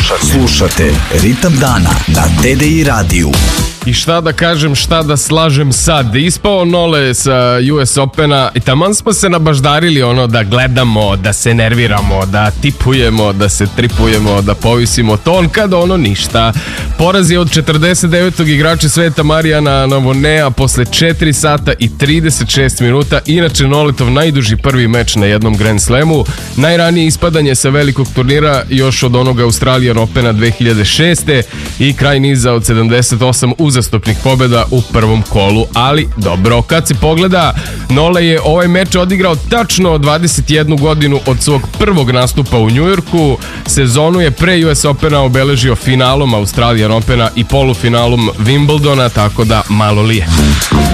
Slušate Ritam dana na TDI radiju. I šta da kažem, šta da slažem sad. Ispao Nole sa US Opena i taman smo se nabaždarili da gledamo, da se nerviramo, da tipujemo, da se tripujemo, da povisimo ton, kada ništa. Poraz je od 49. igrača sveta Marijana Navonea posle 4 sata i 36 minuta. Inače Noletov najduži prvi meč na jednom Grand Slamu. Najranije ispadanje sa velikog turnira još od onoga Australian Opena 2006. I kraj niza od 78 uzastopnih pobjeda u prvom kolu, ali dobro, kad se pogleda, Nole je ovaj meč odigrao tačno 21 godinu od svog prvog nastupa u Njujorku. Sezonu je pre US Opena obeležio finalom Australian Opena i polufinalom Wimbledona, tako da malo li je.